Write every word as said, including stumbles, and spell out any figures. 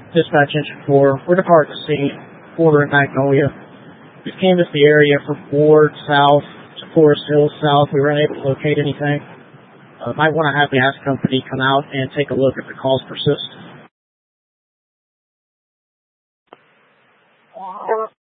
Dispatch engine four. We're departing the scene, border in Magnolia. We've canvassed the area from Ward south to Forest Hills south. We weren't able to locate anything. Uh, might want to have the gas company come out and take a look if the calls persist.